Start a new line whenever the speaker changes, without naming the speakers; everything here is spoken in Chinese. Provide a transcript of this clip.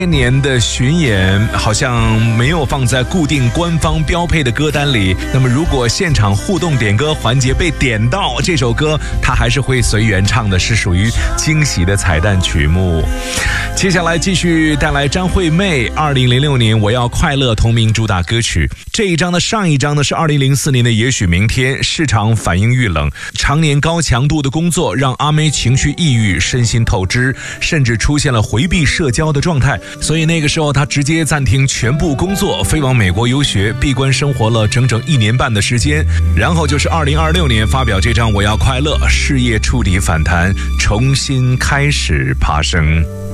年的巡演好像没有放在固定官方标配的歌单里，那么如果现场互动点歌环节被点到，这首歌它还是会随缘唱的，是属于惊喜的彩蛋曲目。接下来继续带来张惠妹2006年我要快乐同名主打歌曲。这一张的上一张呢是2004年的也许明天，市场反应遇冷，常年高强度的工作让阿妹情绪抑郁，身心透支，甚至出现了回避社交的状态，所以那个时候她直接暂停全部工作，飞往美国游学，闭关生活了整整1年半的时间。然后就是2026年发表这张我要快乐，事业触底反弹，重新开始爬升。